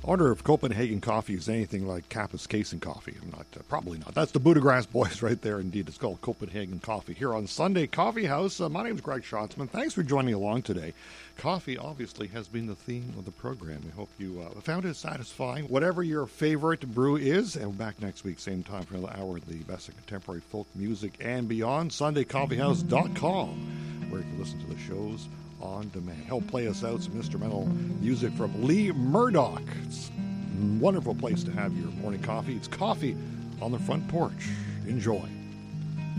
I wonder if Copenhagen coffee is anything like Kappa's Kaisen coffee. I'm not, probably not. That's the Budagrass Boys right there. Indeed, it's called Copenhagen Coffee here on Sunday Coffee House. My name is Greg Schatzman. Thanks for joining along today. Coffee obviously has been the theme of the program. We hope you found it satisfying. Whatever your favorite brew is, and we're back next week, same time for another hour of the best of contemporary folk music and beyond. SundayCoffeehouse.com, where you can listen to the shows on demand. Help play us out some instrumental music from Lee Murdoch. It's a wonderful place to have your morning coffee. It's coffee on the front porch. Enjoy.